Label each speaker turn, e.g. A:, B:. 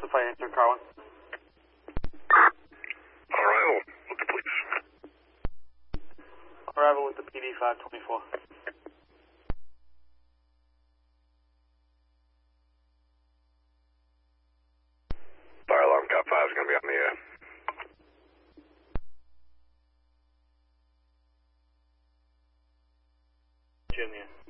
A: Fire answer, Carlin.
B: Arrival with the police.
A: Arrival with the PD 524.
B: Fire alarm Cop 5 is going to be on the air.
A: Jim here.